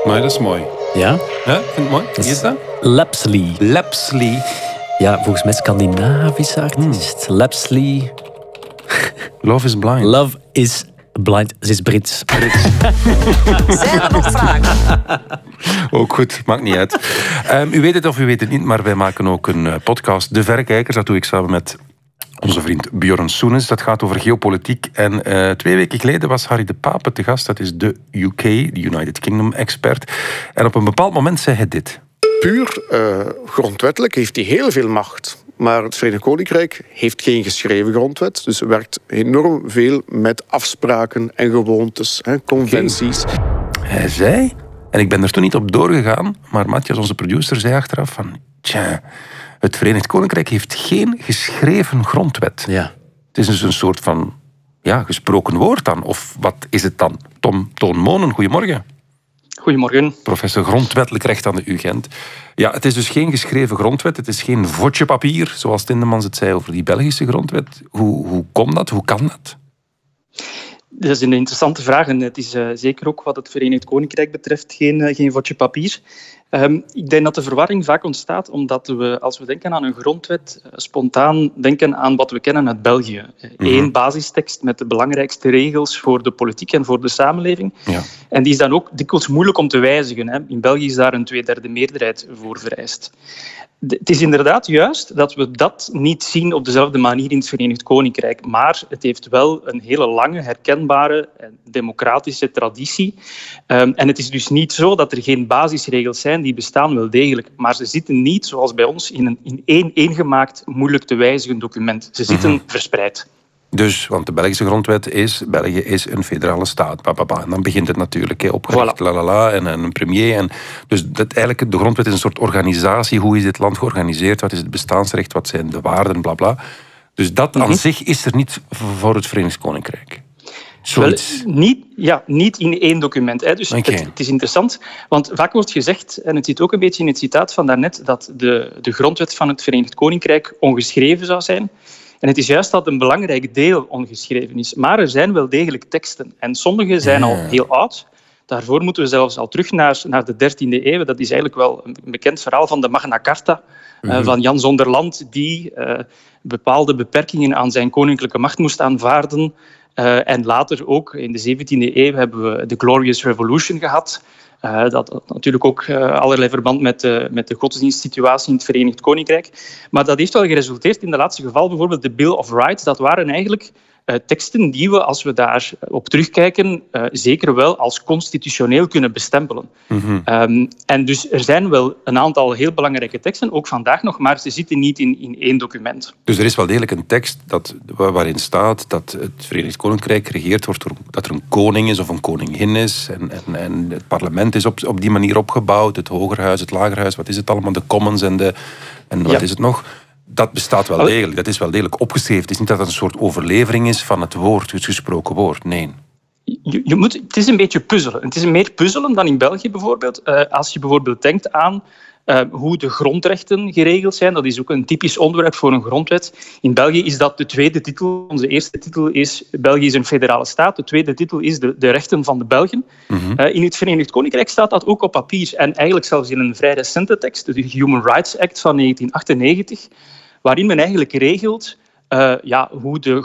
Maar dat is mooi. Ja? Ja, vind je het mooi? Wie is dat? Lapsley. Lapsley. Ja, volgens mij Scandinavische artiest. Lapsley. Love is blind. Love is blind. Ze is Brits. Zijn er nog vragen? Ook goed, maakt niet uit. U weet het of u weet het niet, maar wij maken ook een podcast, De Verrekijkers. Dat doe ik samen met onze vriend Björn Soenes. Dat gaat over geopolitiek. En 2 weken geleden was Harry de Pape te gast. Dat is de UK, de United Kingdom expert. En op een bepaald moment zei hij dit. Puur grondwettelijk heeft hij heel veel macht. Maar het Verenigd Koninkrijk heeft geen geschreven grondwet. Dus werkt enorm veel met afspraken en gewoontes, conventies. Hij zei, en ik ben er toen niet op doorgegaan, maar Matthias, onze producer, zei achteraf van... Tja, het Verenigd Koninkrijk heeft geen geschreven grondwet. Ja. Het is dus een soort van gesproken woord dan. Of wat is het dan? Toon Moonen, goedemorgen. Goedemorgen. Professor grondwettelijk recht aan de UGent. Ja, het is dus geen geschreven grondwet. Het is geen vodje papier, zoals Tindemans het zei over die Belgische grondwet. Hoe komt dat? Hoe kan dat? Dat is een interessante vraag en het is zeker ook wat het Verenigd Koninkrijk betreft geen vodje papier. Ik denk dat de verwarring vaak ontstaat omdat we, als we denken aan een grondwet, spontaan denken aan wat we kennen uit België. Eén basistekst met de belangrijkste regels voor de politiek en voor de samenleving. Ja. En die is dan ook dikwijls moeilijk om te wijzigen. In België is daar een 2/3 meerderheid voor vereist. Het is inderdaad juist dat we dat niet zien op dezelfde manier in het Verenigd Koninkrijk. Maar het heeft wel een hele lange, herkenbare en democratische traditie. En het is dus niet zo dat er geen basisregels zijn, die bestaan wel degelijk. Maar ze zitten niet, zoals bij ons, in één eengemaakt, moeilijk te wijzigen document. Ze zitten verspreid. Dus, want de Belgische grondwet is... België is een federale staat. En dan begint het natuurlijk opgericht. Voilà. En een premier. En dus eigenlijk, de grondwet is een soort organisatie. Hoe is dit land georganiseerd? Wat is het bestaansrecht? Wat zijn de waarden? Blablabla. Dus dat aan zich is er niet voor het Verenigd Koninkrijk. Wel, niet in één document. Dus het is interessant, want vaak wordt gezegd, en het zit ook een beetje in het citaat van daarnet, dat de grondwet van het Verenigd Koninkrijk ongeschreven zou zijn. En het is juist dat een belangrijk deel ongeschreven is. Maar er zijn wel degelijk teksten. En sommige zijn al heel oud. Daarvoor moeten we zelfs al terug naar de 13e eeuw. Dat is eigenlijk wel een bekend verhaal van de Magna Carta van Jan Zonderland, die bepaalde beperkingen aan zijn koninklijke macht moest aanvaarden. En later ook, in de 17e eeuw, hebben we de Glorious Revolution gehad. Dat had natuurlijk ook allerlei verband met de godsdienstsituatie in het Verenigd Koninkrijk. Maar dat heeft wel geresulteerd in de laatste geval, bijvoorbeeld de Bill of Rights. Dat waren eigenlijk teksten die we, als we daarop terugkijken, zeker wel als constitutioneel kunnen bestempelen. En dus er zijn wel een aantal heel belangrijke teksten, ook vandaag nog, maar ze zitten niet in één document. Dus er is wel degelijk een tekst waarin staat dat het Verenigd Koninkrijk geregeerd wordt door dat er een koning is of een koningin is. En het parlement is op die manier opgebouwd. Het Hogerhuis, het Lagerhuis, wat is het allemaal? De Commons en wat is het nog? Dat bestaat wel degelijk. Dat is wel degelijk opgeschreven. Het is niet dat het een soort overlevering is van het woord, het gesproken woord. Nee. Het is een beetje puzzelen. Het is meer puzzelen dan in België bijvoorbeeld. Als je bijvoorbeeld denkt aan hoe de grondrechten geregeld zijn. Dat is ook een typisch onderwerp voor een grondwet. In België is dat de tweede titel. Onze eerste titel is België is een federale staat. De tweede titel is de rechten van de Belgen. In het Verenigd Koninkrijk staat dat ook op papier. En eigenlijk zelfs in een vrij recente tekst, de Human Rights Act van 1998, waarin men eigenlijk regelt hoe de